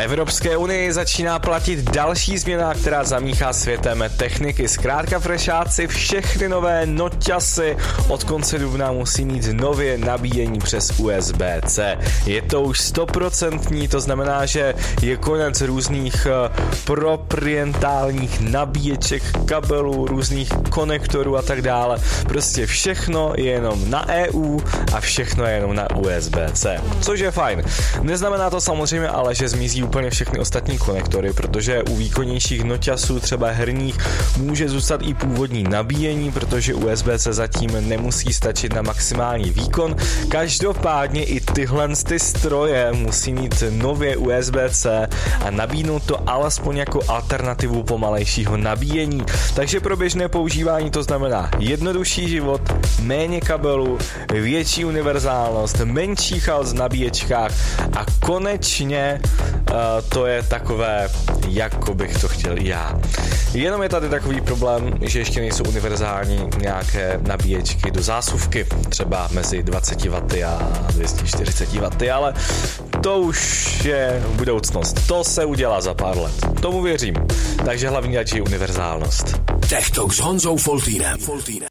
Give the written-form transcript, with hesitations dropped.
Evropské unii začíná platit další změna, která zamíchá světem techniky. Zkrátka frešáci, všechny nové noťasy od konce dubna musí mít nově nabíjení přes USB-C. Je to už 100%, to znamená, že je konec různých proprietálních nabíječek, kabelů, různých konektorů a tak dále. Prostě všechno je jenom na EU a všechno je jenom na USB-C, což je fajn. Neznamená to samozřejmě ale, že zmizí úplně všechny ostatní konektory, protože u výkonnějších noťasů, třeba herních, může zůstat i původní nabíjení, protože USB-C zatím nemusí stačit na maximální výkon. Každopádně i tyhle stroje musí mít nově USB-C a nabídnout to alespoň jako alternativu pomalejšího nabíjení. Takže pro běžné používání to znamená jednodušší život, méně kabelů, větší univerzálnost, menší chaos v nabíječkách a konečně to je takové, jako bych to chtěl já. Jenom je tady takový problém, že ještě nejsou univerzální nějaké nabíječky do zásuvky, třeba mezi 20 W a 240 W, ale to už je budoucnost. To se udělá za pár let. Tomu věřím. Takže hlavní ať je univerzálnost. Tech Talk s Honzou Foltýnem.